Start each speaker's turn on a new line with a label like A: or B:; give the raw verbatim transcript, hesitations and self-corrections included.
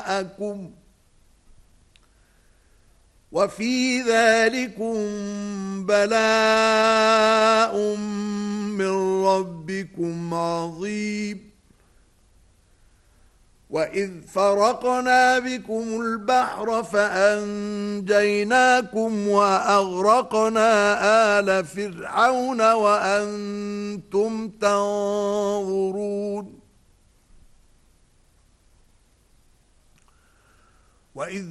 A: أَكُمْ وَفِي ذَلِكُمْ بَلَاءٌ مِّن رَّبِّكُمْ عَظِيمٌ وَإِذْ فَرَقْنَا بِكُمُ الْبَحْرَ فَأَنجَيْنَاكُمْ وَأَغْرَقْنَا آلَ فِرْعَوْنَ وَأَنتُمْ تَنظُرُونَ وَإِذْ